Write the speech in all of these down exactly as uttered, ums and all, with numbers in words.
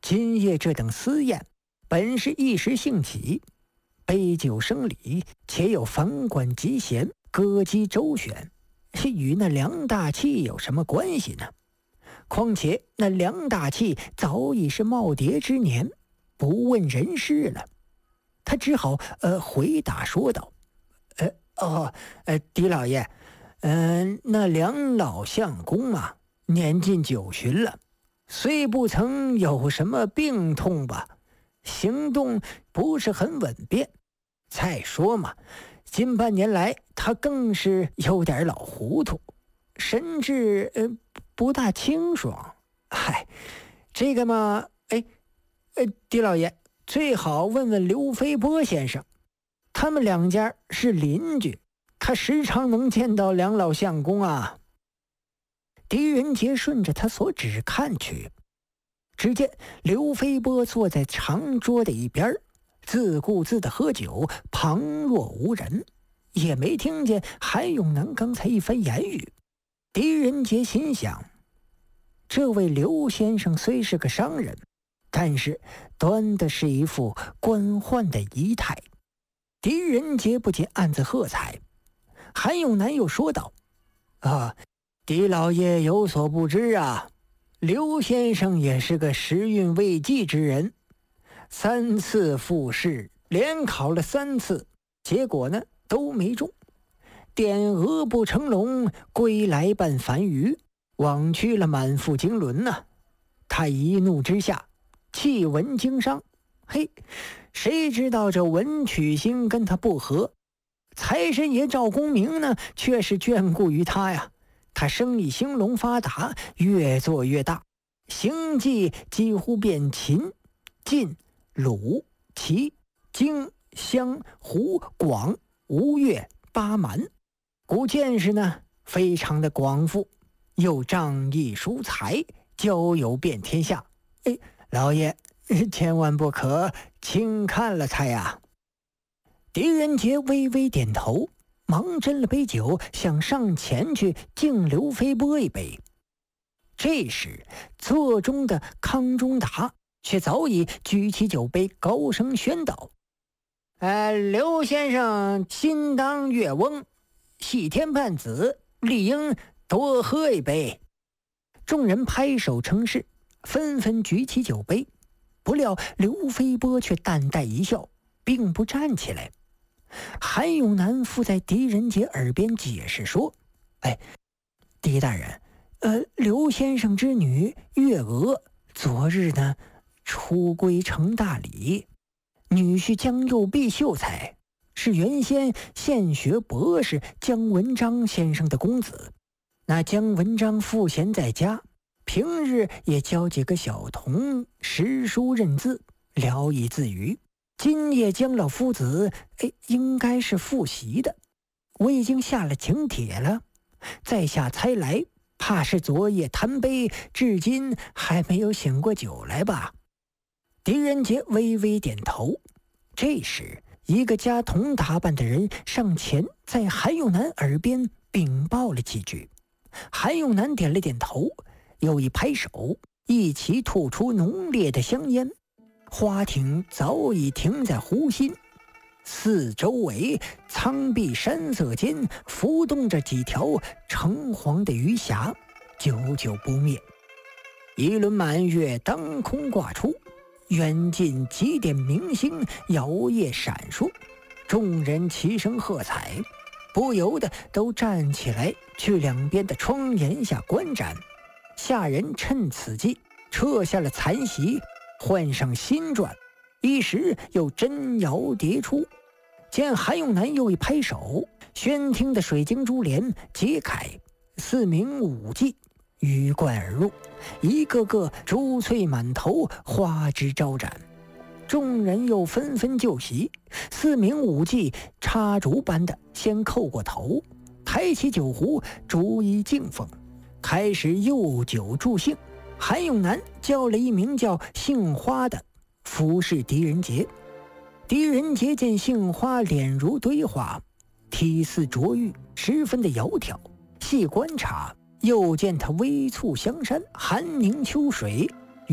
今夜这等私宴，本是一时兴起，杯酒生理，且有房管集贤，歌姬周旋，与那梁大器有什么关系呢？况且那梁大器早已是耄耋之年，不问人事了。他只好呃回答说道：“呃哦，呃狄老爷，嗯、呃，那梁老相公啊，年近九旬了，虽不曾有什么病痛吧，行动不是很稳便。再说嘛，近半年来他更是有点老糊涂，神志呃不大清爽。嗨，这个嘛，哎，呃，狄老爷最好问问刘飞波先生，他们两家是邻居，他时常能见到梁老相公啊。”狄仁杰顺着他所指看去，只见刘飞波坐在长桌的一边，自顾自的喝酒，旁若无人，也没听见韩永南刚才一番言语。狄仁杰心想，这位刘先生虽是个商人，但是端的是一副官宦的仪态。狄仁杰不禁暗自喝彩。韩永南又说道：“啊，狄老爷有所不知啊，刘先生也是个时运未济之人，三次复试，连考了三次，结果呢都没中，点鹅不成龙，归来半凡鱼，枉去了满腹经纶呐。他一怒之下，弃文经商。嘿，谁知道这文曲星跟他不合，财神爷赵公明呢，却是眷顾于他呀。他生意兴隆发达，越做越大，行迹几乎遍秦、晋、鲁、齐、荆、襄、胡、广、吴越、巴蛮，古见识呢非常的广富，又仗义疏财，交友遍天下。哎，老爷千万不可轻看了他呀。”狄仁杰微微点头，忙斟了杯酒，想上前去敬刘飞波一杯。这时座中的康中达却早已举起酒杯，高声宣道：“呃，刘先生心当月翁，系天盼子，理应多喝一杯。”众人拍手称是，纷纷举起酒杯。不料刘飞波却淡淡一笑，并不站起来。韩永南附在狄仁杰耳边解释说：“哎，狄大人，呃，刘先生之女月娥昨日呢出归成大理，女婿江右弼秀才是原先现学博士姜文章先生的公子。那姜文章赋闲在家，平日也教几个小童识书认字，聊以自娱。今夜姜老夫子哎，应该是复习的，我已经下了请帖了，在下猜来，怕是昨夜贪杯，至今还没有醒过酒来吧。”狄仁杰微微点头。这时一个家童打扮的人上前，在韩永南耳边禀报了几句。韩永南点了点头，又一拍手，一起吐出浓烈的香烟。花艇早已停在湖心，四周围苍碧山色间浮动着几条橙黄的鱼霞，久久不灭。一轮满月当空挂出，远近几点明星摇曳闪烁，众人齐声喝彩，不由得都站起来去两边的窗檐下观展。下人趁此机撤下了残席，换上新馔，一时又真摇迭出。见韩永南又一拍手，宣厅的水晶珠帘揭开，四名舞伎鱼贯而入，一个个珠翠满头，花枝招展。众人又纷纷就席，四名舞伎插竹般的先叩过头，抬起酒壶，逐一敬奉，开始诱酒助兴。韩永南叫了一名叫杏花的服侍狄仁杰。狄仁杰见杏花脸如堆花，体似琢玉，十分的窈窕，细观察又见他微蹙香山，寒凝秋水，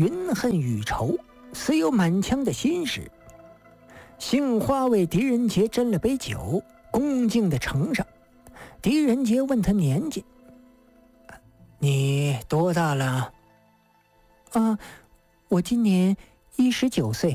云恨与仇，似有满腔的心事。杏花为狄仁杰斟了杯酒，恭敬地呈上。狄仁杰问他年纪：“你多大了？”“啊，我今年一十九岁。”“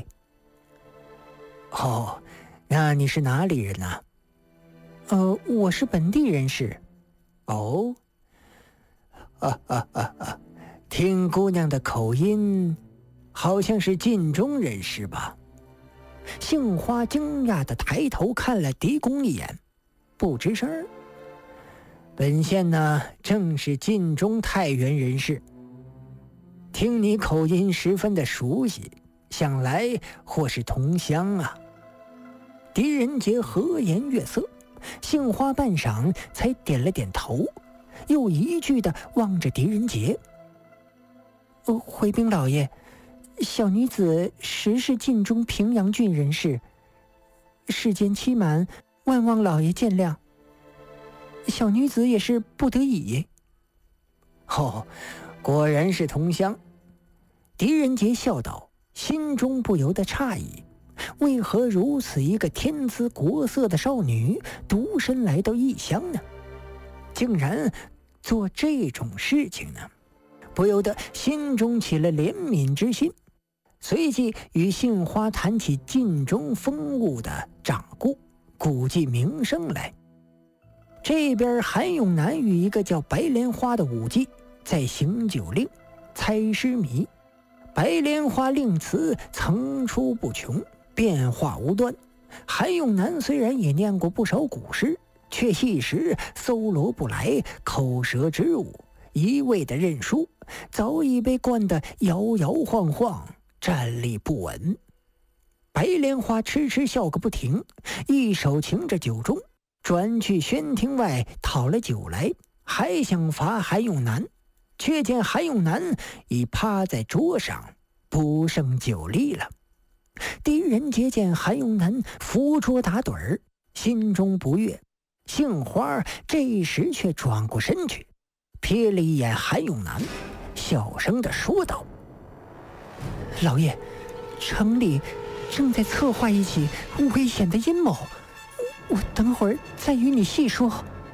哦，那你是哪里人呢？”“呃，我是本地人士。”“哦，啊啊啊啊，听姑娘的口音，好像是晋中人士吧？”杏花惊讶地抬头看了狄公一眼，不吱声。本县呢，正是晋中太原人士。听你口音十分的熟悉，想来或是同乡啊。狄仁杰和颜悦色，杏花半晌才点了点头，又一句地望着狄仁杰：“哦，回禀老爷，小女子实是晋中平阳郡人士，世间欺瞒，万望老爷见谅。小女子也是不得已。”“哦，果然是同乡。”狄仁杰笑道，心中不由得诧异，为何如此一个天姿国色的少女独身来到异乡呢？竟然做这种事情呢？不由得心中起了怜悯之心，随即与杏花谈起晋中风物的掌故，估计名声来。这边韩永南与一个叫白莲花的舞伎在行酒令、猜诗谜。白莲花令词层出不穷，变化无端。韩永南虽然也念过不少古诗，却一时搜罗不来，口舌之误，一味的认输，早已被灌得摇摇晃晃，站立不稳。白莲花痴痴笑个不停，一手擎着酒盅，转去轩厅外讨了酒来，还想罚韩永南，却见韩永南已趴在桌上，不胜酒力了。狄仁杰见韩永南扶桌打盹儿，心中不悦，杏花这时却转过身去，瞥了一眼韩永南，小声地说道：“老爷，城里正在策划一起危险的阴谋，我等会儿再与你细说。”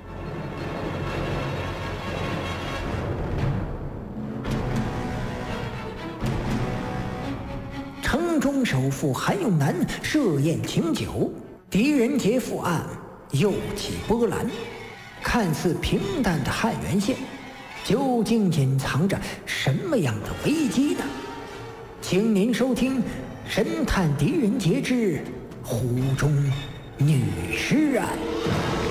城中首富韩永南设宴请酒，狄仁杰赴案，又起波澜。看似平淡的汉源县，究竟隐藏着什么样的危机呢？请您收听《神探狄仁杰之湖中女尸案》。